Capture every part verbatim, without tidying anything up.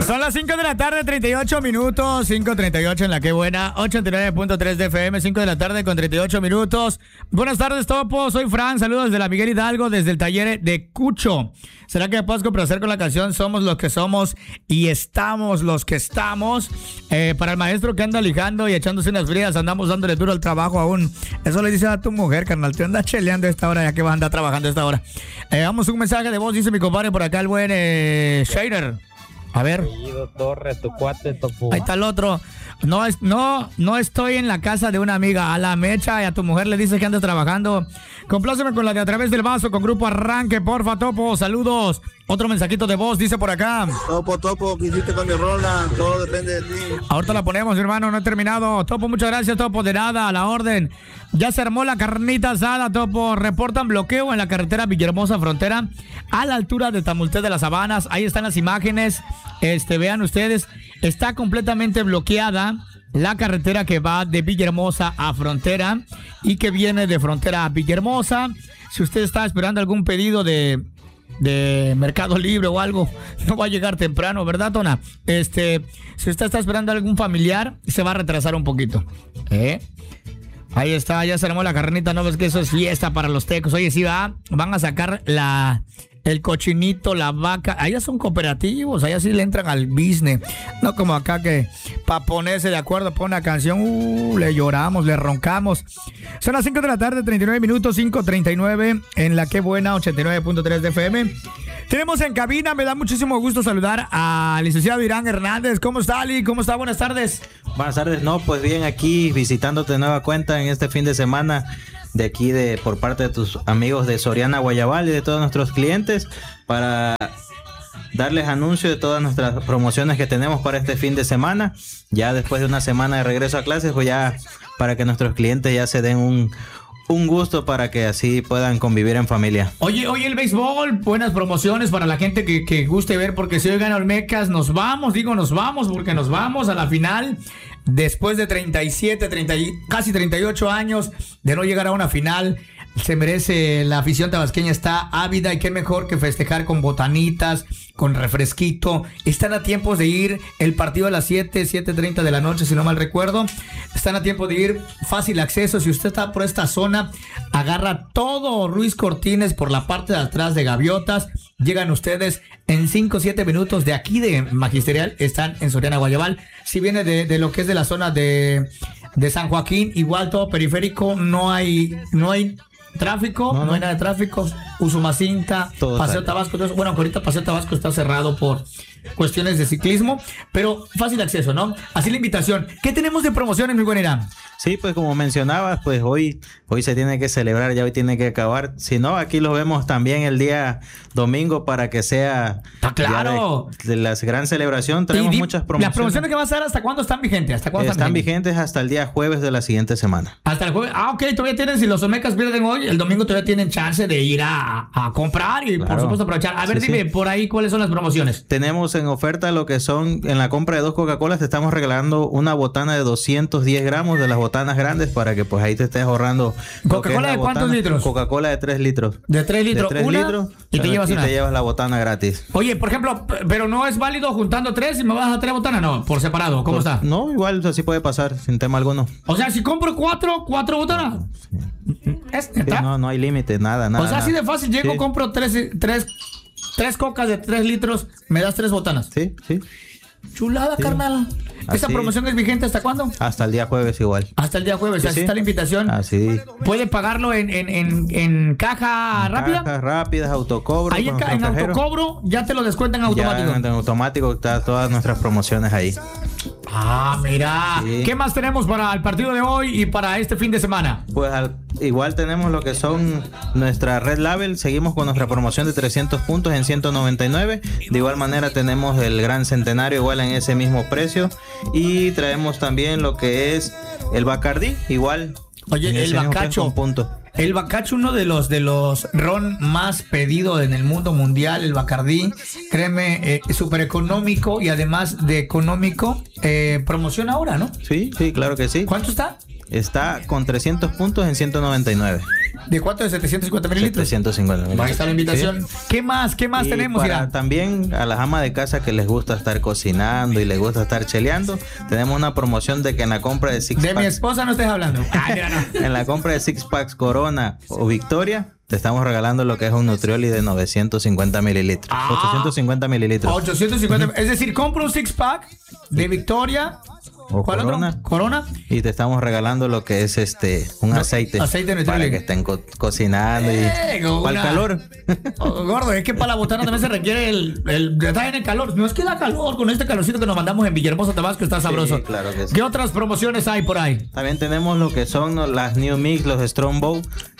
Son las cinco de la tarde, treinta y ocho minutos. cinco treinta y ocho en la que buena. ochenta y nueve punto tres de F M. cinco de la tarde con treinta y ocho minutos. Buenas tardes, Topo. Soy Fran. Saludos desde la Miguel Hidalgo, desde el taller de Cucho. ¿Será que me puedes complacer con la canción Somos los que somos y estamos los que estamos? Eh, para el maestro que anda lijando y echándose unas frías, andamos dándole duro al trabajo aún. Eso le dice a tu mujer, carnal. Te anda cheleando a esta hora, ya que va a andar trabajando a esta hora. Eh, vamos un mensaje de voz, dice mi compadre por acá, el buen eh, Shader. A ver. Torres, tu cuate, topo. Ahí está el otro. No, es, no, no estoy en la casa de una amiga. A la mecha y a tu mujer le dice que andas trabajando. Compláceme con la de A Través del Vaso, con Grupo Arranque, porfa, Topo. Saludos. Otro mensajito de voz, dice por acá. Topo, Topo, ¿qué hiciste con mi rola? Todo depende de ti. Ahorita la ponemos, hermano, no he terminado. Topo, muchas gracias, Topo, de nada, a la orden. Ya se armó la carnita asada, Topo. Reportan bloqueo en la carretera Villahermosa Frontera, a la altura de Tamulté de las Sabanas. Ahí están las imágenes. Este, vean ustedes, está completamente bloqueada la carretera que va de Villahermosa a Frontera y que viene de Frontera a Villahermosa. Si usted está esperando algún pedido de, de Mercado Libre o algo, no va a llegar temprano, ¿verdad, Tona? Este, si usted está esperando algún familiar, se va a retrasar un poquito. ¿Eh? Ahí está, ya se armó la carnita, no ves que eso es fiesta para los tecos. Oye, sí va, van a sacar la... el cochinito, la vaca, allá son cooperativos, allá sí le entran al business, no como acá que para ponerse de acuerdo por una canción, uh, le lloramos, le roncamos. Son las cinco de la tarde, treinta y nueve minutos, cinco treinta y nueve en la que buena, ochenta y nueve punto tres de F M. Tenemos en cabina, me da muchísimo gusto saludar al licenciado Irán Hernández. ¿Cómo está, Ali? ¿Cómo está? Buenas tardes. Buenas tardes, no, pues bien, aquí visitándote de nueva cuenta en este fin de semana de aquí de por parte de tus amigos de Soriana Guayabal y de todos nuestros clientes para darles anuncio de todas nuestras promociones que tenemos para este fin de semana. Ya después de una semana de regreso a clases, pues ya para que nuestros clientes ya se den un un gusto para que así puedan convivir en familia. Oye, oye, el béisbol, buenas promociones para la gente que, que guste ver, porque si hoy gana Olmecas, nos vamos, digo nos vamos, porque nos vamos a la final, después de treinta y siete, treinta, casi treinta y ocho años de no llegar a una final. Se merece, la afición tabasqueña está ávida y qué mejor que festejar con botanitas, con refresquito. Están a tiempo de ir, el partido a las siete, siete treinta de la noche, si no mal recuerdo. Están a tiempo de ir, fácil acceso. Si usted está por esta zona, agarra todo Ruiz Cortines por la parte de atrás de Gaviotas. Llegan ustedes en cinco o siete minutos de aquí de Magisterial, están en Soriana Guayabal. Si viene de, de lo que es de la zona de, de San Joaquín, igual todo periférico, no hay, no hay tráfico, no, no. no hay nada de tráfico. Usumacinta, todo Paseo tal. Tabasco. Entonces, bueno, ahorita Paseo Tabasco está cerrado por cuestiones de ciclismo, pero fácil acceso, ¿no? Así la invitación. ¿Qué tenemos de promociones, mi buen Irán? Sí, pues como mencionabas, pues hoy hoy se tiene que celebrar, ya hoy tiene que acabar. Si no, aquí los vemos también el día domingo para que sea ¡Está claro! de, de la gran celebración. Tenemos y, muchas promociones. ¿Las promociones que va a ser hasta cuándo están vigentes? ¿Hasta cuándo están, están vigentes? Hasta el día jueves de la siguiente semana. Hasta el jueves. Ah, ok, todavía tienen, si los Olmecas pierden hoy, el domingo todavía tienen chance de ir a, a comprar y claro, por supuesto aprovechar. A ver, sí, dime, sí. por ahí, ¿cuáles son las promociones? Tenemos en oferta lo que son, en la compra de dos Coca-Colas, te estamos regalando una botana de doscientos diez gramos de las botanas grandes para que pues ahí te estés ahorrando. ¿Coca-Cola de cuántos botana. litros? Coca-Cola de tres litros. De tres litros. De tres una, litros. Y te llevas y una. te llevas la botana gratis. Oye, por ejemplo, pero no es válido juntando tres y me vas a tres botanas, no, por separado. ¿Cómo pues, está? No, igual así puede pasar, sin tema alguno. O sea, si compro cuatro, cuatro botanas. Sí. ¿Es, sí, no, no hay límite, nada, nada. O sea, nada. así de fácil, llego, sí. compro tres, tres, tres cocas de tres litros, me das tres botanas. Sí, sí. Chulada, sí. carnal. ¿Esa Así. promoción es vigente hasta cuándo? Hasta el día jueves igual. Hasta el día jueves, sí, así sí. está la invitación. Así. ¿Puede pagarlo en, en, en, en caja en rápida? Cajas rápidas, autocobro. Ahí en, ca- en autocobro ya te lo descuentan automático. Ya en automático está todas nuestras promociones ahí. Ah, mira. Sí. ¿Qué más tenemos para el partido de hoy y para este fin de semana? Pues al, igual tenemos lo que son nuestra Red Label. Seguimos con nuestra promoción de trescientos puntos en ciento noventa y nueve. De igual manera tenemos el Gran Centenario igual en ese mismo precio. Y traemos también lo que es el Bacardí, igual. Oye, el Bacacho. El Bacacho, uno de los de los ron más pedido en el mundo mundial, el Bacardí, créeme, eh, súper económico y además de económico, eh, promoción ahora, ¿no? Sí, sí, claro que sí. ¿Cuánto está? está con trescientos puntos en ciento noventa y nueve. ¿De cuánto? ¿De setecientos cincuenta mililitros? setecientos cincuenta mililitros. Ahí está la invitación. Sí. ¿Qué más? ¿Qué más y tenemos? Para Irán? también a las amas de casa que les gusta estar cocinando y les gusta estar cheleando, tenemos una promoción de que en la compra de six De packs, mi esposa no estés hablando. Ay, mira, no. en la compra de six packs Corona o Victoria, te estamos regalando lo que es un Nutrioli de novecientos cincuenta mililitros. Ah. ochocientos cincuenta mililitros. ochocientos cincuenta. Es decir, compra un six pack de Victoria. O ¿Cuál Corona. otro? Corona. Y te estamos regalando lo que es este un No, aceite, aceite Nutrioli. para que estén co- cocinando y Eh, para una- el calor. Oh, gordo, es que para la botana también se requiere el, el estar en el calor. No es que da calor con este calorcito que nos mandamos en Villahermosa, Tabasco, está sabroso. Sí, claro que sí. ¿Qué otras promociones hay por ahí? También tenemos lo que son las New Mix, los Strongbow,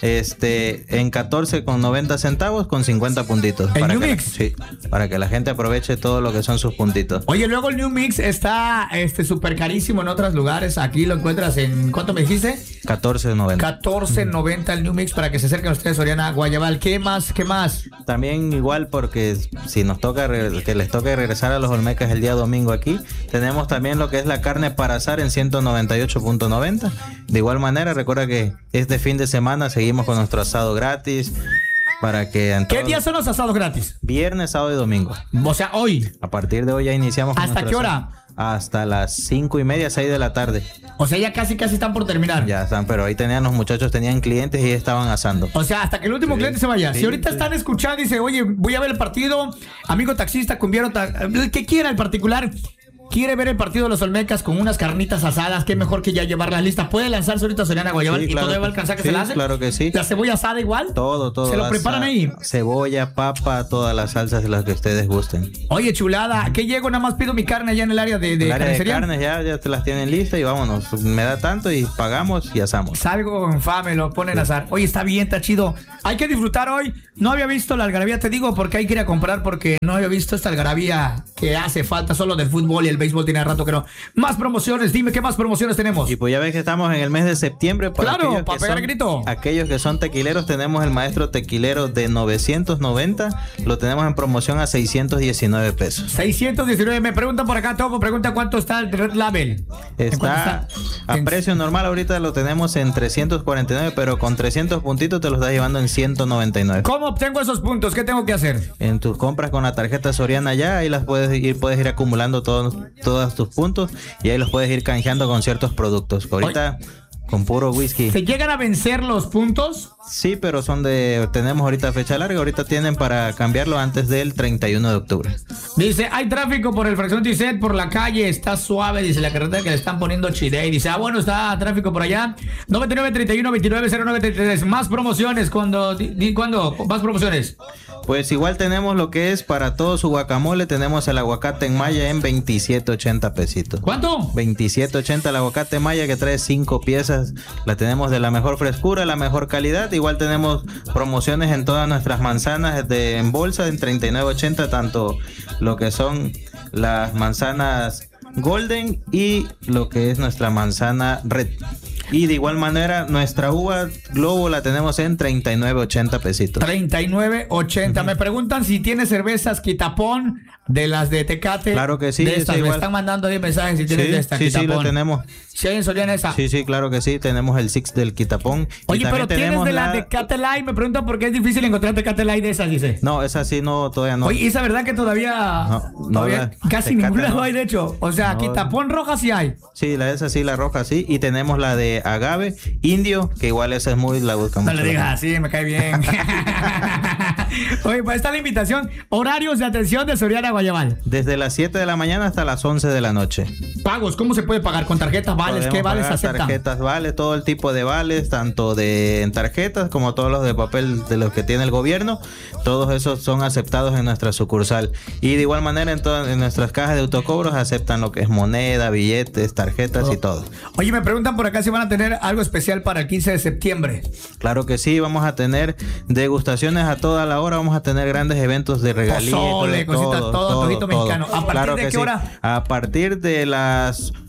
este, en catorce con noventa centavos con cincuenta puntitos. ¿El para New que Mix? La, sí, para que la gente aproveche todo lo que son sus puntitos. Oye, luego el New Mix está este súper carísimo en otros lugares. Aquí lo encuentras en, ¿cuánto me dijiste? catorce noventa. catorce noventa el New Mix para que se acerquen ustedes, Soriana Guayabal. ¿Qué más? ¿Qué más? También igual porque si nos toca re- que les toque regresar a los Olmecas el día domingo aquí, tenemos también lo que es la carne para asar en ciento noventa y ocho punto noventa. De igual manera, recuerda que este fin de semana seguimos con nuestro asado gratis para que en ¿Qué todo- días son los asados gratis? viernes, sábado y domingo. O sea, hoy. A partir de hoy ya iniciamos con ¿Hasta nuestro qué hora? asado. Hasta las cinco y media, seis de la tarde. O sea, ya casi casi están por terminar. Ya están, pero ahí tenían los muchachos, tenían clientes y estaban asando. O sea, hasta que el último Sí, cliente se vaya. sí, Si ahorita sí. están escuchando y dice, oye, voy a ver el partido, amigo taxista, cumbiero, ta- el que quiera en particular, quiere ver el partido de los Olmecas con unas carnitas asadas, qué mejor que ya llevar la lista. ¿Puede lanzarse ahorita Soriana Guayabal Sí, y claro todavía va a que- alcanzar que sí, se la hace? claro que sí. ¿La cebolla asada igual? Todo, todo. ¿Se lo asa- preparan ahí? Cebolla, papa, todas las salsas de las que ustedes gusten. Oye, chulada, ¿qué llego? Nada más pido mi carne allá en el área de, de El área de carnicería. carnes ya, ya te las tienen listas y vámonos. Me da tanto y pagamos y asamos. Salgo infame, lo ponen a asar. Oye, está bien, está chido. Hay que disfrutar hoy. No había visto la algarabía, te digo, porque hay que ir a comprar, porque no había visto esta algarabía que hace falta solo del fútbol y el béisbol tiene rato que no. Más promociones, dime qué más promociones tenemos. Y pues ya ves que estamos en el mes de septiembre. Para Claro, aquellos para que pegar son- el grito. Aquellos que son tequileros, tenemos el maestro tequilero de novecientos noventa. Lo tenemos en promoción a seiscientos diecinueve pesos. seiscientos diecinueve, me preguntan por acá, Topo, pregunta cuánto está el Red Label. ¿En cuánto Está a En- precio normal, ahorita lo tenemos en trescientos cuarenta y nueve, pero con trescientos puntitos te lo estás llevando en ciento noventa y nueve. ¿Cómo obtengo esos puntos? ¿Qué tengo que hacer? En tus compras con la tarjeta Soriana ya, ahí las puedes ir, puedes ir acumulando todos, todos tus puntos y ahí los puedes ir canjeando con ciertos productos. Ahorita con puro whisky. ¿Se llegan a vencer los puntos? Sí, pero son de, tenemos ahorita fecha larga, ahorita tienen para cambiarlo antes del treinta y uno de octubre. Dice, hay tráfico por el Fracción Ticet, por la calle, está suave, dice la carretera que le están poniendo chile. Y dice, ah, bueno, está tráfico por allá. noventa y nueve, treinta y uno, veintinueve, cero nueve, treinta y tres. Más promociones, cuando, di- di- ¿cuándo? Más promociones. Pues igual tenemos lo que es para todo su guacamole, tenemos el aguacate en malla en veintisiete ochenta pesitos. ¿Cuánto? veintisiete ochenta el aguacate maya que trae cinco piezas. La tenemos de la mejor frescura, la mejor calidad. Igual tenemos promociones en todas nuestras manzanas de, en bolsa en treinta y nueve ochenta, tanto lo que son las manzanas golden y lo que es nuestra manzana red. Y de igual manera nuestra uva globo la tenemos en treinta y nueve ochenta pesitos. treinta y nueve ochenta. Uh-huh. Me preguntan si tiene cervezas Quitapón de las de Tecate. Claro que sí. De estas. Sí, Me igual. están mandando diez mensajes si tienes Sí, de esta sí, sí, Quitapón. lo tenemos. ¿Sí hay en Soriana esa? Sí, sí, claro que sí. Tenemos el Six del Quitapón. Y Oye, también pero tienes tenemos de la, la- Tecate Light. Me preguntan por qué es difícil encontrar Tecate Light de esas, dice. No, esa sí no, todavía no. Oye, esa verdad que todavía, No, no, todavía la casi Tecate ninguna no. no hay, de hecho. O sea, No. Quitapón roja sí hay. Sí, la esa sí, la roja sí. Y tenemos la de agave indio, que igual esa es muy, la buscamos. No le digas así, me cae bien. Oye, pues está la invitación. Horarios de atención de Soriana Guayabal. Desde las siete de la mañana hasta las once de la noche. Pagos, ¿cómo se puede pagar? ¿Con tarjetas, vales? Podemos ¿Qué vales pagar aceptan? tarjetas, vales, todo el tipo de vales, tanto de en tarjetas como todos los de papel de los que tiene el gobierno. Todos esos son aceptados en nuestra sucursal. Y de igual manera en, todas, en nuestras cajas de autocobros aceptan lo que es moneda, billetes, tarjetas Oh. y todo. Oye, me preguntan por acá si van a tener algo especial para el quince de septiembre. Claro que sí, vamos a tener degustaciones a toda la hora, vamos a tener grandes eventos de regalías. Pozole, todo, cositas, todo, todo, antojito todo. mexicano. ¿A partir Claro de que qué sí. hora? A partir de las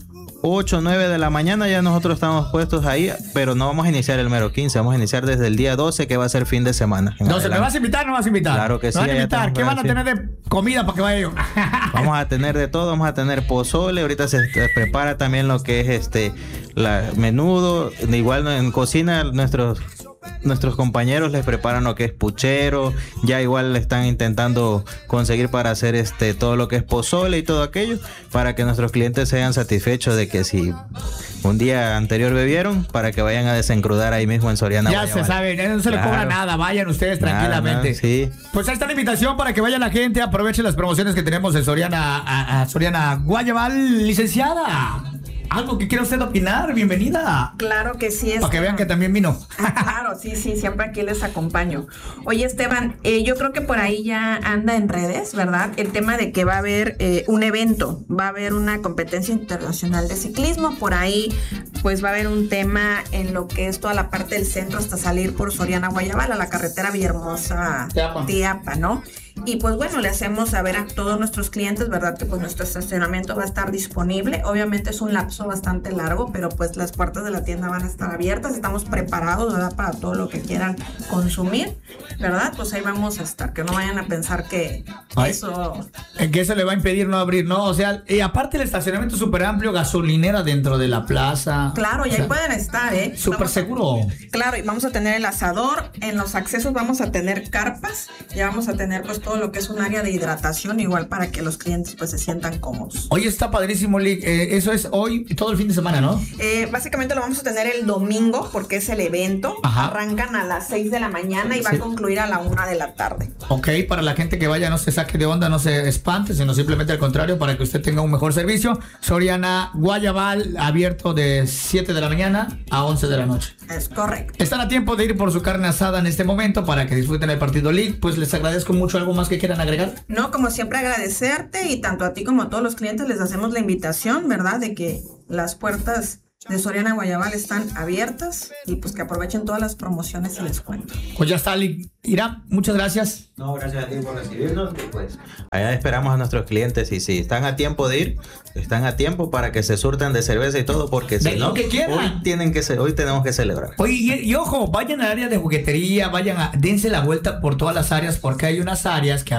ocho, nueve de la mañana ya nosotros estamos puestos ahí, pero no vamos a iniciar el mero quince, vamos a iniciar desde el día doce, que va a ser fin de semana. No, ¿me vas a invitar o no vas a invitar? Claro que sí. ¿Me van a invitar? ¿Qué van a tener de comida para que vaya yo? Vamos a tener de todo, vamos a tener pozole, ahorita se prepara también lo que es este la menudo, igual en cocina nuestros nuestros compañeros les preparan lo que es puchero, ya igual le están intentando conseguir para hacer este todo lo que es pozole y todo aquello, para que nuestros clientes sean satisfechos de que si un día anterior bebieron, para que vayan a desencrudar ahí mismo en Soriana Ya Guayabal. se sabe, no se le Claro. cobra nada, vayan ustedes Nada, tranquilamente. nada, sí. Pues ahí está la invitación para que vaya la gente, aproveche las promociones que tenemos en Soriana, a, a Soriana Guayabal. Licenciada, algo que quiera usted opinar, bienvenida. Claro que sí. Para que vean que también vino. Ah, claro, sí, sí, siempre aquí les acompaño. Oye, Esteban, eh, yo creo que por ahí ya anda en redes, ¿verdad? El tema de que va a haber eh, un evento, va a haber una competencia internacional de ciclismo, por ahí pues va a haber un tema en lo que es toda la parte del centro hasta salir por Soriana Guayabal a la carretera Villahermosa Teapa. Teapa, ¿no? Y pues bueno, le hacemos saber a todos nuestros clientes, ¿verdad? Que pues nuestro estacionamiento va a estar disponible. Obviamente es un lapso bastante largo, pero pues las puertas de la tienda van a estar abiertas. Estamos preparados, ¿verdad? Para todo lo que quieran consumir, ¿verdad? Pues ahí vamos a estar. Que no vayan a pensar que Ay. eso... En que eso le va a impedir no abrir, ¿no? O sea, y aparte el estacionamiento súper amplio, gasolinera dentro de la plaza. Claro, y O ahí sea, pueden estar, ¿eh? súper Vamos a- seguro. Claro, y vamos a tener el asador. En los accesos vamos a tener carpas. Ya vamos a tener pues todo lo que es un área de hidratación, igual para que los clientes pues se sientan cómodos. Oye, está padrísimo, Lick. Eh, eso es hoy y todo el fin de semana, ¿no? Eh, básicamente lo vamos a tener el domingo porque es el evento. Ajá. Arrancan a las seis de la mañana y va Sí. a concluir a la una de la tarde. Ok, para la gente que vaya no se saque de onda, no se espante, sino simplemente al contrario, para que usted tenga un mejor servicio. Soriana Guayabal, abierto de siete de la mañana a once de la noche. Es correcto. Están a tiempo de ir por su carne asada en este momento para que disfruten el partido League. Pues les agradezco mucho. ¿Algo más que quieran agregar? No, como siempre agradecerte y tanto a ti como a todos los clientes les hacemos la invitación, ¿verdad? De que las puertas de Soriana Guayabal están abiertas y pues que aprovechen todas las promociones y descuentos. Pues ya está, Lick. Irán, muchas gracias. No, gracias a ti por recibirnos y pues allá esperamos a nuestros clientes y si están a tiempo de ir, están a tiempo para que se surtan de cerveza y todo porque De si lo no, que quieran. hoy tienen que ce- hoy tenemos que celebrar. Oye, y, y ojo, vayan al área de juguetería, vayan a, dense la vuelta por todas las áreas porque hay unas áreas que